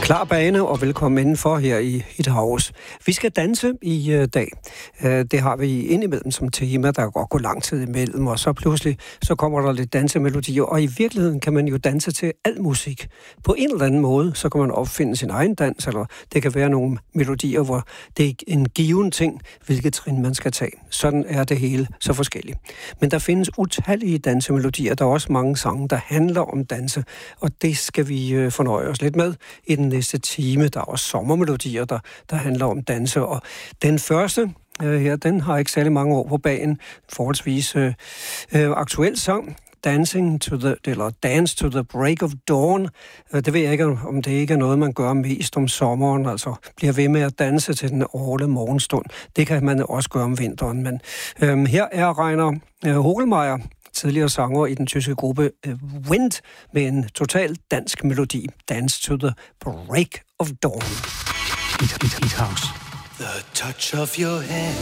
Klar bane og velkommen indenfor her i Hit House. Vi skal danse i dag. Det har vi indimellem som tema, der godt går lang tid imellem, og så pludselig så kommer der lidt dansemelodier, og i virkeligheden kan man jo danse til al musik. På en eller anden måde, så kan man opfinde sin egen dans, eller det kan være nogle melodier, hvor det er en given ting, hvilket trin man skal tage. Sådan er det hele så forskelligt. Men der findes utallige dansemelodier, der er også mange sange, der handler om danse, og det skal vi fornøje os lidt med i den næste time. Der er også sommermelodier, der handler om danse, og den første her, den har ikke særlig mange år på bagen. Forholdsvis aktuel sang. Dance to the Break of Dawn. Det ved jeg ikke, om det ikke er noget, man gør mest om sommeren, altså bliver ved med at danse til den årlige morgenstund. Det kan man også gøre om vinteren, men her er Rainer Hogelmeier, tidligere sanger i den tyske gruppe Wind, med en total dansk melodi. Dance to the Break of Dawn. Hit House. The touch of your hand